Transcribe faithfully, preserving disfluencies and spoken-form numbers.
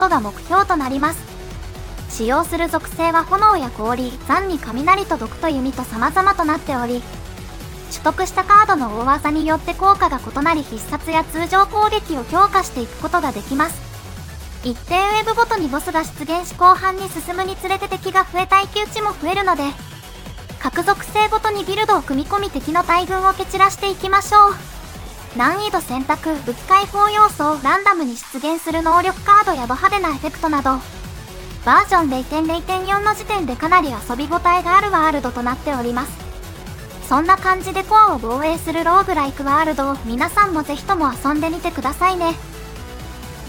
トが目標となります。使用する属性は炎や氷、残に雷と毒と弓と様々となっており、取得したカードの大技によって効果が異なり必殺や通常攻撃を強化していくことができます。一定ウェブごとにボスが出現し後半に進むにつれて敵が増え耐久値も増えるので、各属性ごとにビルドを組み込み敵の大群を蹴散らしていきましょう。難易度選択、武器解放要素をランダムに出現する能力カードやド派手なエフェクトなど、バージョン ゼロてんゼロてんよん の時点でかなり遊び応えがあるワールドとなっております。そんな感じでコアを防衛するローグライクワールドを皆さんもぜひとも遊んでみてくださいね。